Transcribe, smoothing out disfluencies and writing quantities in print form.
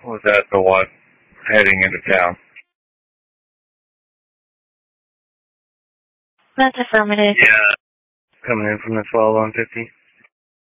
Was that the one heading into town? That's affirmative. Yeah. Coming in from the 12 on 50.